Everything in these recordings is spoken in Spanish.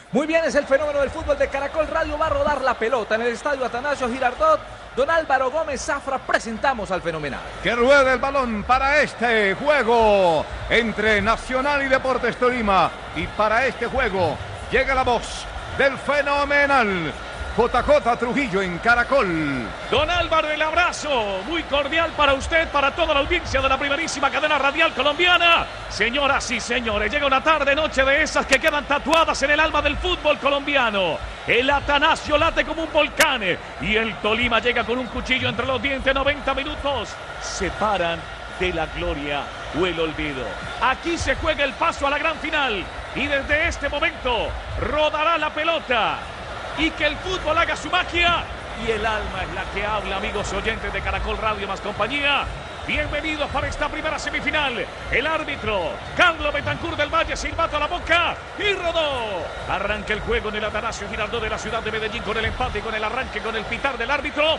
Muy bien, es el fenómeno del fútbol de Caracol Radio. Va a rodar la pelota en el estadio Atanasio Girardot. Don Álvaro Gómez Zafra, presentamos al fenomenal. Que ruede el balón para este juego entre Nacional y Deportes Tolima. Y para este juego llega la voz del fenomenal JJ Trujillo en Caracol. Don Álvaro, el abrazo muy cordial para usted, para toda la audiencia de la primerísima cadena radial colombiana. Señoras y señores, llega una tarde-noche de esas que quedan tatuadas en el alma del fútbol colombiano. El Atanasio late como un volcán y el Tolima llega con un cuchillo entre los dientes. 90 minutos separan de la gloria o el olvido. Aquí se juega el paso a la gran final y desde este momento rodará la pelota. Y que el fútbol haga su magia. Y el alma es la que habla, amigos oyentes de Caracol Radio más compañía. Bienvenidos para esta primera semifinal. El árbitro, Carlos Betancur del Valle, silbato a la boca y rodó. Arranca el juego en el Atanasio Girardot de la ciudad de Medellín con el empate, con el arranque, con el pitar del árbitro.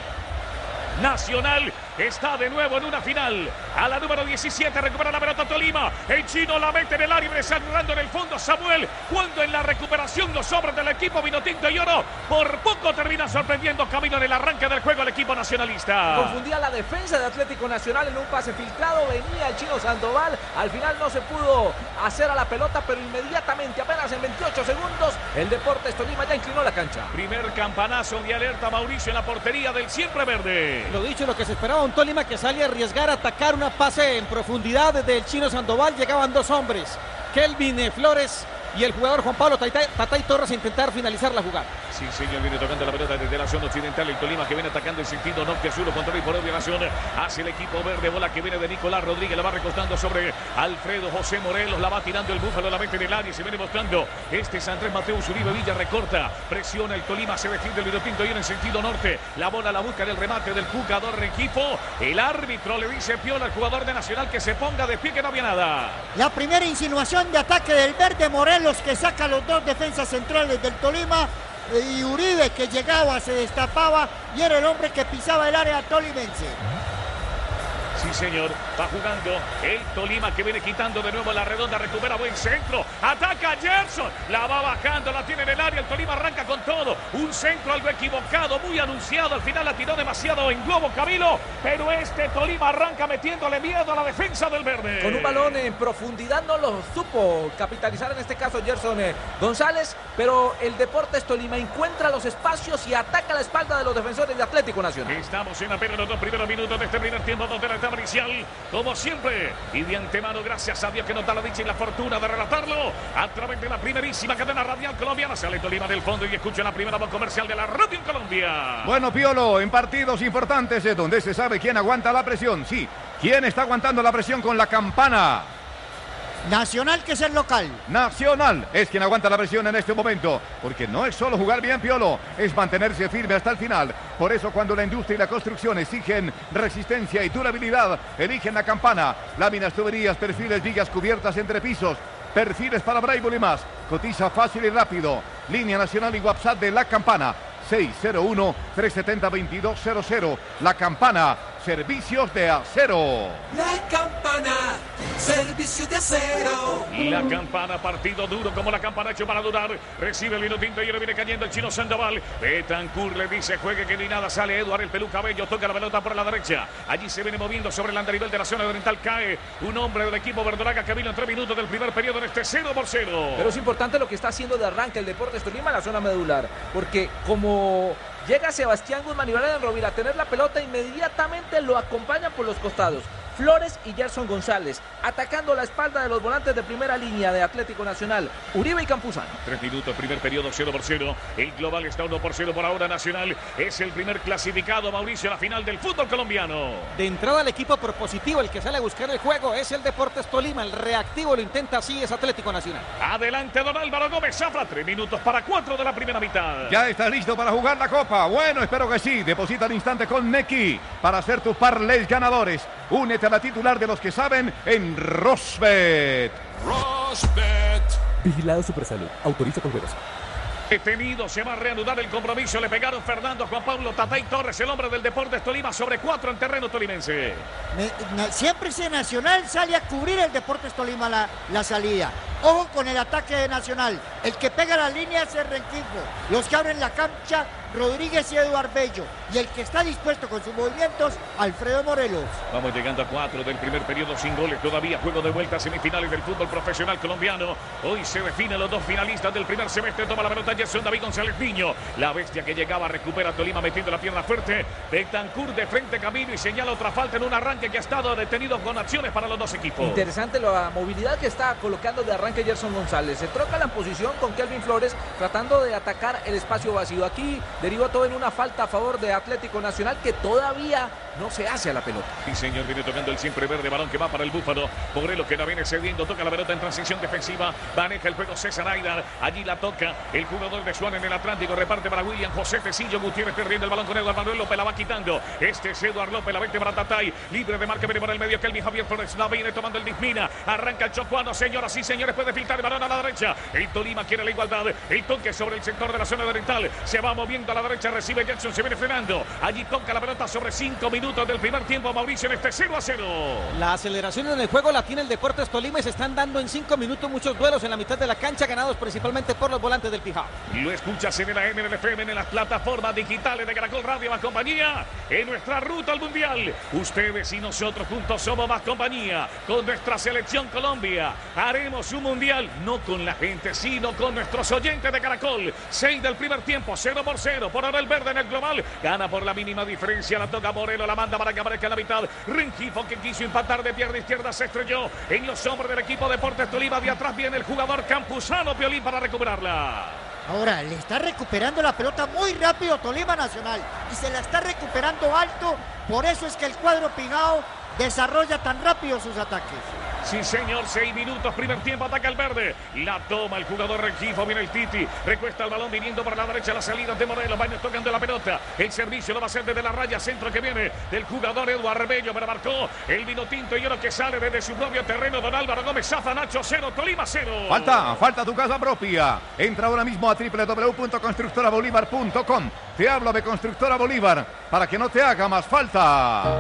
Nacional está de nuevo en una final. A la número 17 recupera la pelota Tolima. El chino la mete en el área, desarrollando en el fondo Samuel. Cuando en la recuperación los hombres del equipo Vinotinto y Oro por poco termina sorprendiendo camino en el arranque del juego el equipo nacionalista. Confundía la defensa de Atlético Nacional en un pase filtrado. Venía el chino Sandoval. Al final no se pudo hacer a la pelota, pero inmediatamente, apenas en 28 segundos, el Deportes Tolima ya inclinó la cancha. Primer campanazo de alerta, Mauricio, en la portería del siempre verde. Lo dicho, lo que se esperaba, un Tolima que sale a arriesgar a atacar una pase en profundidad desde el chino Sandoval. Llegaban dos hombres, Kelvin Flores y el jugador Juan Pablo Tatay Torres, a intentar finalizar la jugada. Sí, señor, viene tocando la pelota desde la zona occidental. El Tolima que viene atacando en sentido norte-sur, control y por obvia razón hacia el equipo verde. Bola que viene de Nicolás Rodríguez, la va recostando sobre Alfredo José Morelos, la va tirando el Búfalo, la mete en el área y se viene mostrando. Este es Andrés Mateo Uribe Villa, recorta, presiona el Tolima, se defiende el Vinotinto y en sentido norte. La bola la busca en el remate del jugador de equipo. El árbitro le dice Piola al jugador de Nacional que se ponga de pie, que no había nada. La primera insinuación de ataque del verde, Morelos que saca los dos defensas centrales del Tolima. Y Uribe que llegaba, se destapaba y era el hombre que pisaba el área tolimense. Sí, señor, va jugando el Tolima que viene quitando de nuevo la redonda, recupera buen centro, ataca a Gerson, la va bajando, la tiene en el área, el Tolima arranca con todo, un centro algo equivocado, muy anunciado, al final la tiró demasiado en globo Camilo, pero este Tolima arranca metiéndole miedo a la defensa del verde. Con un balón en profundidad no lo supo capitalizar en este caso Gerson González, pero el Deportes Tolima encuentra los espacios y ataca la espalda de los defensores de Atlético Nacional. Estamos en apenas los 2 primeros minutos de este primer tiempo, donde la etapa inicial, como siempre, y de antemano, gracias a Dios que nos da la dicha y la fortuna de relatarlo a través de la primerísima cadena radial colombiana. Sale Tolima del fondo y escucha la primera voz comercial de la radio en Colombia. Bueno, Piolo, en partidos importantes es donde se sabe quién aguanta la presión. Sí, quién está aguantando la presión con la campana. Nacional, que es el local. Nacional es quien aguanta la presión en este momento, porque no es solo jugar bien, Piolo, es mantenerse firme hasta el final. Por eso cuando la industria y la construcción exigen resistencia y durabilidad, eligen la campana. Láminas, tuberías, perfiles, vigas, cubiertas entre pisos, perfiles para Braille y más. Cotiza fácil y rápido. Línea nacional y WhatsApp de la campana 601-370-2200. La campana, servicios de acero. La campana, servicio de acero. La campana, partido duro como la campana hecho para durar. Recibe el Vinotinto y ahora viene cayendo el chino Sandoval. Betancur le dice juegue que ni nada. Sale Eduardo el Pelú Cabello, toca la pelota por la derecha. Allí se viene moviendo sobre el andarivel de la zona oriental. Cae un hombre del equipo verdolaga que vino en 3 minutos del primer periodo en este 0-0. Pero es importante lo que está haciendo de arranque el Deportes Tolima en la zona medular, porque como llega Sebastián Guzmán y Brian Rovira a tener la pelota, inmediatamente lo acompaña por los costados Flores y Gerson González, atacando la espalda de los volantes de primera línea de Atlético Nacional, Uribe y Campuzano. 3 minutos, primer periodo, 0-0. El global está 1-0 por ahora. Nacional es el primer clasificado, Mauricio, a la final del fútbol colombiano. De entrada el equipo propositivo, el que sale a buscar el juego, es el Deportes Tolima. El reactivo lo intenta, así es Atlético Nacional. Adelante don Álvaro Gómez Zafra, 3 minutos para 4 de la primera mitad. ¿Ya estás listo para jugar la Copa? Bueno, espero que sí. Deposita al instante con Neki para hacer tus parlays ganadores. Únete a la titular de los que saben en Rosbet. Rosbet. Vigilado Supersalud. Autoriza con juegos. Detenido, se va a reanudar el compromiso. Le pegaron Fernando, Juan Pablo, Tatay Torres, el hombre del Deportes Tolima, sobre 4 en terreno tolimense. Siempre ese Nacional sale a cubrir el Deportes Tolima la salida. Ojo con el ataque de Nacional. El que pega la línea es el Rengifo. Los que abren la cancha, Rodríguez y Eduardo Bello. Y el que está dispuesto con sus movimientos, Alfredo Morelos. Vamos llegando a 4 del primer periodo sin goles todavía. Juego de vuelta a semifinales del fútbol profesional colombiano. Hoy se definen los dos finalistas del primer semestre. Toma la pelota Gerson David González Niño. La bestia que llegaba recupera Tolima metiendo la pierna fuerte. Betancourt de frente camino y señala otra falta en un arranque que ha estado detenido con acciones para los dos equipos. Interesante la movilidad que está colocando de arranque Gerson González. Se troca la posición con Kelvin Flores tratando de atacar el espacio vacío. Aquí derivó todo en una falta a favor de Atlético Nacional que todavía no se hace a la pelota. Sí, señor, viene tocando el siempre verde, balón que va para el Búfalo. Morelos que la viene cediendo, toca la pelota en transición defensiva, maneja el juego César Aidar, allí la toca el jugador de Suárez en el Atlántico, reparte para William José Tecillo Gutiérrez perdiendo el balón con Eduardo Manuel López, la va quitando. Este es Eduardo López, la 20 para Tatay, libre de marca, viene por el medio, Kelvin Javier Flores la viene tomando el Dismina, arranca el chocuano, señoras y señores, puede filtrar el balón a la derecha. El Tolima quiere la igualdad, el toque sobre el sector de la zona oriental, se va moviendo a la derecha, recibe Jackson, se viene frenando, allí toca la pelota sobre 5 minutos del primer tiempo, Mauricio, en este 0-0. La aceleración en el juego la tiene el Deportes Tolima y se están dando en 5 minutos muchos duelos en la mitad de la cancha, ganados principalmente por los volantes del Pijao. Lo escuchas en el AM, en el FM, en las plataformas digitales de Caracol Radio, más compañía, en nuestra ruta al Mundial. Ustedes y nosotros juntos somos más compañía. Con nuestra selección Colombia haremos un Mundial, no con la gente, sino con nuestros oyentes de Caracol. 6 del primer tiempo, 0-0, por ahora el verde en el global, gana por la mínima diferencia, la toca Moreno, la manda para que aparezca en la mitad. Rengifo que quiso empatar de pierna izquierda, se estrelló en los hombres del equipo Deportes Tolima. De atrás viene el jugador Campuzano Piolín para recuperarla. Ahora le está recuperando la pelota muy rápido Tolima Nacional y se la está recuperando alto. Por eso es que el cuadro Pijao desarrolla tan rápido sus ataques. Sí, señor, 6 minutos, primer tiempo, ataca el verde. La toma el jugador Rengifo, viene el Titi. Recuesta el balón viniendo para la derecha, la salida de Morelos. Van tocando la pelota. El servicio lo va a hacer desde la raya, centro que viene del jugador Eduardo Bello. Pero marcó el vino tinto y oro que sale desde su propio terreno. Don Álvaro Gómez Zafa, Nacho 0, Tolima 0. Falta tu casa propia. Entra ahora mismo a www.constructorabolívar.com. Te hablo de Constructora Bolívar para que no te haga más falta.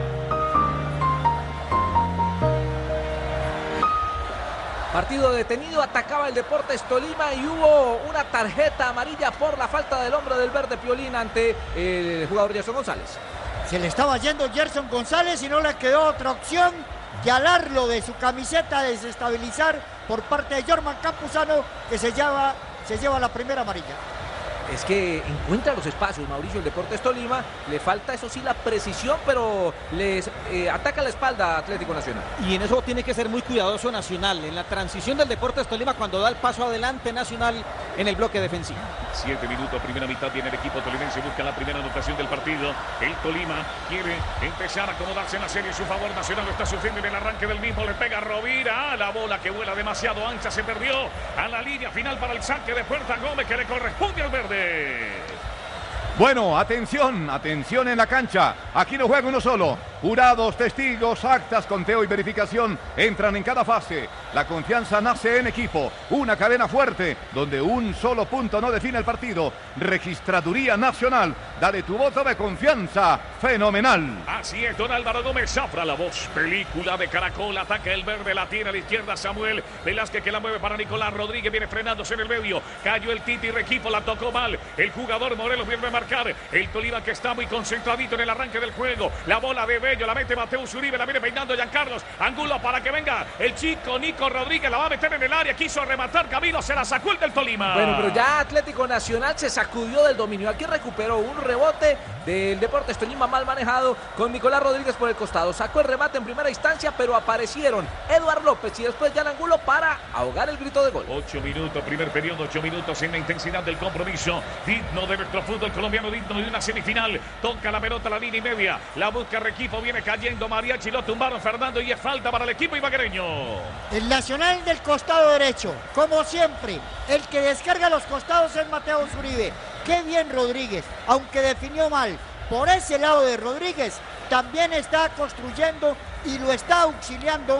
Partido detenido, atacaba el Deportes Tolima y hubo una tarjeta amarilla por la falta del hombre del verde Piolín ante el jugador Gerson González. Se le estaba yendo Gerson González y no le quedó otra opción que alarlo de su camiseta, desestabilizar por parte de Jorman Campuzano, que se lleva la primera amarilla. Es que encuentra los espacios, Mauricio, el Deportes Tolima. Le falta, eso sí, la precisión, pero les ataca la espalda a Atlético Nacional. Y en eso tiene que ser muy cuidadoso Nacional. En la transición del Deportes Tolima, cuando da el paso adelante Nacional en el bloque defensivo. 7 minutos, primera mitad, viene el equipo tolimense, busca la primera anotación del partido. El Tolima quiere empezar a acomodarse en la serie en su favor. Nacional lo está sufriendo en el arranque del mismo. Le pega Rovira, la bola que vuela demasiado ancha, se perdió a la línea final para el saque de puerta Gómez, que le corresponde al verde. Bueno, atención en la cancha. Aquí no juega uno solo. Jurados, testigos, actas, conteo y verificación entran en cada fase. La confianza nace en equipo. Una cadena fuerte donde un solo punto no define el partido. Registraduría Nacional. Dale tu voto de confianza. Fenomenal. Así es, don Álvaro Gómez Zafra, la voz. Película de Caracol. Ataca el verde, la tiene a la izquierda Samuel Velázquez, que la mueve para Nicolás Rodríguez. Viene frenándose en el medio. Cayó el Titi Rengifo, la tocó mal. El jugador Morelos viene a marcar. El Tolima que está muy concentradito en el arranque del juego. La bola de Bello, la mete Mateus Uribe, la viene peinando Giancarlos. Angulo para que venga el chico Nico Rodríguez, la va a meter en el área. Quiso rematar Camilo, se la sacó el del Tolima. Bueno, pero ya Atlético Nacional se sacudió del dominio. Aquí recuperó un rebote del Deportes Tolima mal manejado con Nicolás Rodríguez por el costado. Sacó el remate en primera instancia, pero aparecieron Eduardo López y después ya Angulo para ahogar el grito de gol. 8 minutos, primer periodo, 8 minutos en la intensidad del compromiso. Digno de nuestro fútbol colombiano, digno de una semifinal. Toca la pelota a la línea y media. La busca Rengifo, viene cayendo Mariachi, lo tumbaron Fernando y es falta para el equipo ibaguereño. El Nacional del costado derecho, como siempre. El que descarga los costados es Mateus Uribe. Qué bien Rodríguez, aunque definió mal. Por ese lado de Rodríguez también está construyendo y lo está auxiliando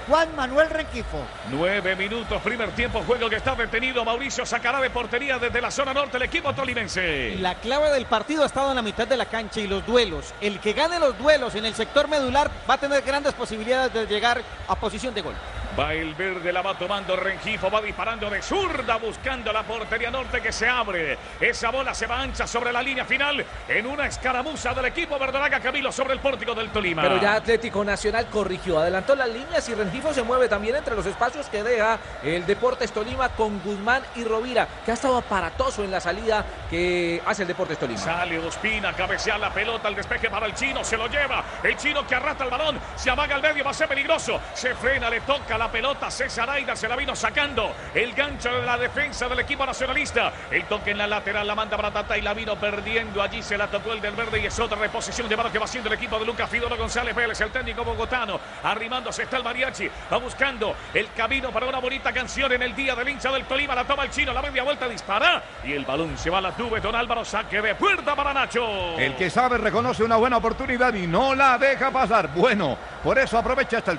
Juan Manuel Rengifo. 9 minutos, primer tiempo, juego que está detenido. Mauricio sacará de portería desde la zona norte el equipo tolimense. La clave del partido ha estado en la mitad de la cancha y los duelos. El que gane los duelos en el sector medular va a tener grandes posibilidades de llegar a posición de gol. Va el verde, la va tomando Rengifo, va disparando de zurda, buscando la portería norte que se abre. Esa bola se va ancha sobre la línea final en una escaramuza del equipo verdolaga. Camilo sobre el pórtico del Tolima. Pero ya Atlético Nacional corrigió, adelantó las líneas y Rengifo se mueve también entre los espacios que deja el Deportes Tolima con Guzmán y Rovira, que ha estado aparatoso en la salida que hace el Deportes Tolima. Sale Ospina, cabecea la pelota, el despeje para el chino, se lo lleva. El chino que arrastra el balón, se amaga al medio, va a ser peligroso. Se frena, le toca la pelota, César Aida se la vino sacando. El gancho de la defensa del equipo nacionalista. El toque en la lateral, la manda para Tata y la vino perdiendo. Allí se la tocó el del verde y es otra reposición de mano que va haciendo el equipo de Lucas Fidoro González Vélez, el técnico bogotano. Arrimándose está el mariachi, va buscando el camino para una bonita canción en el día del hincha del Tolima. La toma el chino, la media vuelta, dispara y el balón se va a la tuve. Don Álvaro, saque de puerta para Nacho. El que sabe reconoce una buena oportunidad y no la deja pasar. Bueno, por eso aprovecha hasta el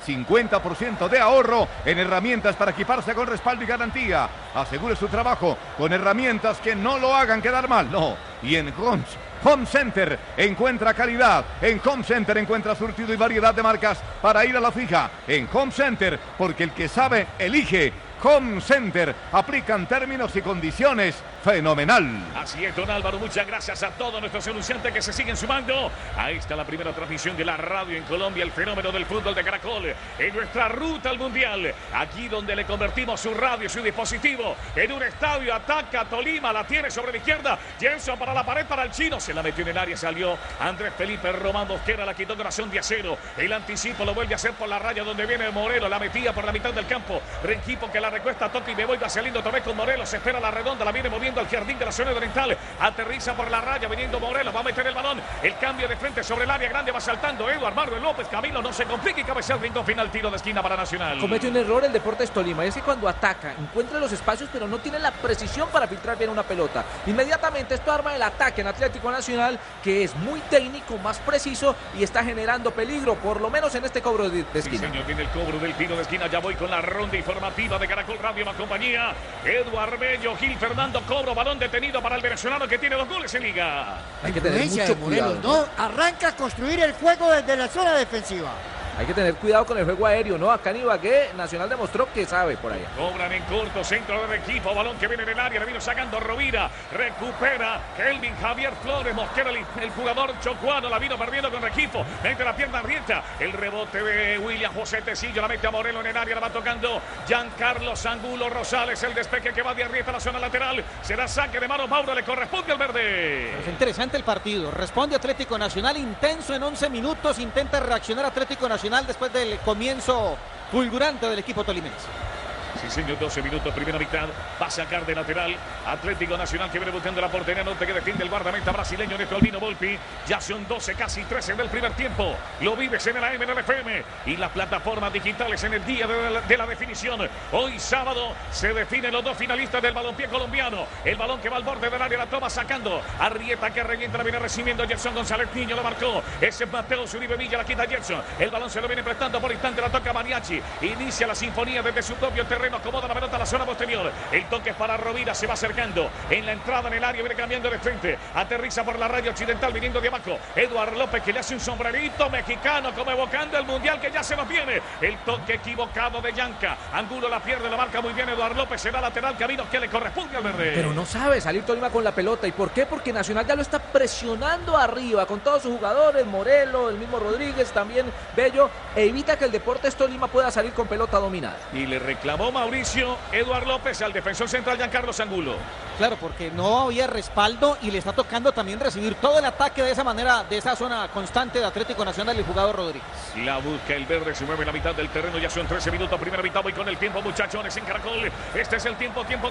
50% de ahorro en herramientas para equiparse con respaldo y garantía. Asegure su trabajo con herramientas que no lo hagan quedar mal. No, y en Home Center encuentra calidad. En Home Center encuentra surtido y variedad de marcas para ir a la fija. En Home Center, porque el que sabe, elige. Home Center, aplican términos y condiciones. Fenomenal. Así es, don Álvaro, muchas gracias a todos nuestros anunciantes que se siguen sumando. Ahí está la primera transmisión de la radio en Colombia, el fenómeno del fútbol de Caracol, en nuestra ruta al Mundial, aquí donde le convertimos su radio y su dispositivo en un estadio. Ataca Tolima, la tiene sobre la izquierda, Jenson para la pared, para el chino, se la metió en el área, salió Andrés Felipe Román Mosquera, la quitó corazón de acero, el anticipo lo vuelve a hacer por la raya donde viene Morelos, la metía por la mitad del campo, Rengifo que la recuesta, toca y me voy, va saliendo otra vez con Morelos, se espera la redonda, la viene moviendo al jardín de la zona oriental, aterriza por la raya, viniendo Morelos, va a meter el balón, el cambio de frente sobre el área grande, va saltando Eduardo Manuel López, Camilo no se complica y cabecea el rincón final, tiro de esquina para Nacional. Comete un error el Deportes Tolima, es que cuando ataca, encuentra los espacios, pero no tiene la precisión para filtrar bien una pelota. Inmediatamente esto arma el ataque en Atlético Nacional, que es muy técnico, más preciso y está generando peligro, por lo menos en este cobro de esquina. Sí, señor, viene el cobro del tiro de esquina, ya voy con la ronda informativa de Caracol Radio más compañía. Eduardo Bello, Gil Fernando, cobro, balón detenido para el venezolano que tiene 2 goles en liga. Hay que tener mucho cuidado, ¿no? Arranca a construir el juego desde la zona defensiva. Hay que tener cuidado con el juego aéreo, ¿no? Acá en Ibagué, Nacional demostró que sabe por allá. Cobran en corto, centro del equipo, balón que viene en el área, le vino sacando Rovira, recupera Kelvin Javier Flores, Mosquera, el jugador chocuano, la vino perdiendo con Rengifo, mete la pierna Arrieta, el rebote de William José Tecillo, la mete a Morelos en el área, la va tocando Giancarlo Angulo Rosales, el despeje que va de Arrieta a la zona lateral, será saque de mano, Mauro, le corresponde al verde. Es interesante el partido, responde Atlético Nacional, intenso en 11 minutos, intenta reaccionar Atlético Nacional después del comienzo fulgurante del equipo tolimense. Sí, señor, 12 minutos, primera mitad. Va a sacar de lateral Atlético Nacional que viene buscando la portería norte que defiende el guardameta brasileño Neto Albino Volpi. Ya son 12, casi 13 del primer tiempo. Lo vives en el AM, en el FM y las plataformas digitales en el día de la definición. Hoy sábado se definen los 2 finalistas del balompié colombiano. El balón que va al borde del área, la toma sacando. Arrieta que revienta, la viene recibiendo Gerson González Niño, lo marcó. Ese es Mateo Zuribe Villa, la quita Gerson. El balón se lo viene prestando por instante, la toca Mariachi. Inicia la sinfonía desde su propio terreno. Acomoda la pelota a la zona posterior. El toque es para Rovira, se va acercando. En la entrada en el área, viene cambiando de frente. Aterriza por la raya occidental, viniendo de abajo. Eduardo López que le hace un sombrerito mexicano, como evocando el mundial que ya se nos viene. El toque equivocado de Yanca. Angulo la pierde, la marca muy bien Eduardo López. Será lateral, camino que le corresponde al verde. Pero no sabe salir Tolima con la pelota. ¿Y por qué? Porque Nacional ya lo está presionando arriba con todos sus jugadores. Morelos, el mismo Rodríguez, también Bello. E evita que el Deportes Tolima pueda salir con pelota dominada. Y le reclamó Mauricio Eduardo López al defensor central Giancarlo Angulo. Claro, porque no había respaldo y le está tocando también recibir todo el ataque de esa manera, de esa zona constante de Atlético Nacional, el jugador Rodríguez. La busca el verde, se mueve en la mitad del terreno, ya son 13 minutos, primera mitad, voy con el tiempo, muchachones, en Caracol. Este es el tiempo de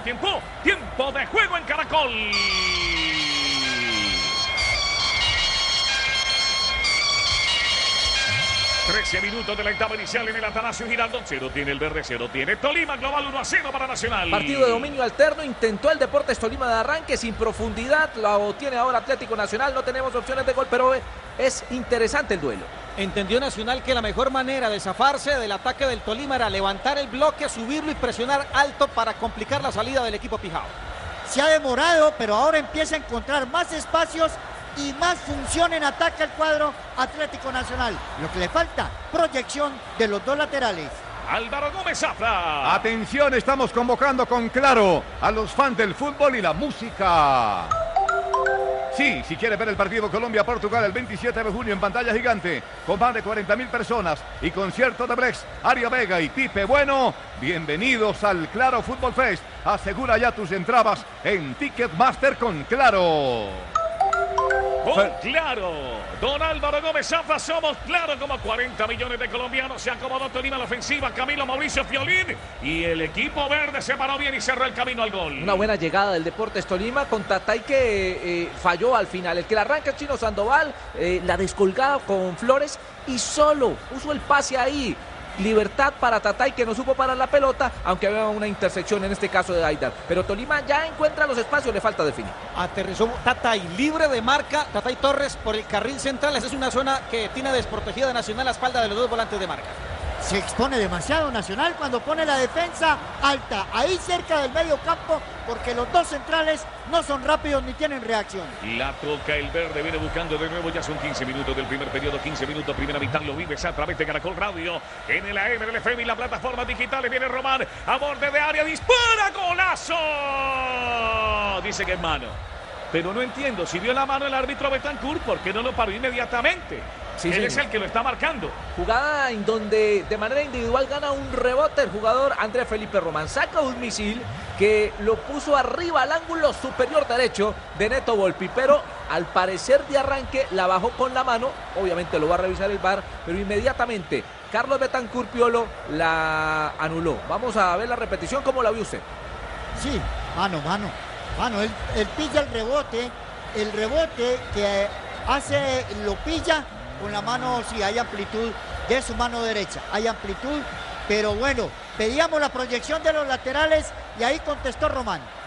juego en Caracol. 13 minutos de la etapa inicial en el Atanasio Girardot. 0 tiene el verde, 0 tiene Tolima. Global 1-0 para Nacional. Partido de dominio alterno. Intentó el Deportes Tolima de arranque sin profundidad. Lo tiene ahora Atlético Nacional. No tenemos opciones de gol, pero es interesante el duelo. Entendió Nacional que la mejor manera de zafarse del ataque del Tolima era levantar el bloque, subirlo y presionar alto para complicar la salida del equipo pijao. Se ha demorado, pero ahora empieza a encontrar más espacios y más función en ataque al cuadro Atlético Nacional. Lo que le falta, proyección de los dos laterales. Álvaro Gómez Zafra. Atención, estamos convocando con Claro a los fans del fútbol y la música. Sí, si quiere ver el partido Colombia-Portugal el 27 de junio en pantalla gigante, con más de 40.000 personas y concierto de Brex, Aria Vega y Pipe Bueno, bienvenidos al Claro Fútbol Fest. Asegura ya tus entradas en Ticketmaster con Claro. Con Claro, don Álvaro Gómez Zafra, somos Claro, como 40 millones de colombianos. Se acomodó Tolima a la ofensiva, Camilo Mauricio Fiolín, y el equipo verde se paró bien y cerró el camino al gol. Una buena llegada del Deportes Tolima con Tatay que falló al final. El que la arranca es Chino Sandoval, la descolgada con Flores y solo puso el pase ahí. Libertad para Tatay, que no supo parar la pelota, aunque había una intersección en este caso de Aidar. Pero Tolima ya encuentra los espacios, le falta definir. Aterrizó Tatay, libre de marca, Tatay Torres por el carril central. Esa es una zona que tiene desprotegida de Nacional a la espalda de los dos volantes de marca. Se expone demasiado Nacional cuando pone la defensa alta, ahí cerca del medio campo, porque los dos centrales no son rápidos ni tienen reacción. La toca el verde, viene buscando de nuevo, ya son 15 minutos del primer periodo, 15 minutos, primera mitad, lo vives a través de Caracol Radio, en el AM del FM y las plataformas digitales. Viene Román, a borde de área, dispara, golazo. Dice que es mano, pero no entiendo, si vio la mano el árbitro Betancourt, ¿por qué no lo paró inmediatamente? Sí, Él señor. es el que lo está marcando. Jugada en donde de manera individual gana un rebote el jugador André Felipe Román. Saca un misil que lo puso arriba al ángulo superior derecho de Neto Volpi, pero al parecer de arranque la bajó con la mano. Obviamente lo va a revisar el VAR, pero inmediatamente Carlos Betancourt Piolo la anuló. Vamos a ver la repetición, ¿cómo la vio usted? Sí, mano, él pilla el rebote que hace, lo pilla con la mano, sí, hay amplitud de su mano derecha, hay amplitud, pero bueno, pedíamos la proyección de los laterales y ahí contestó Román.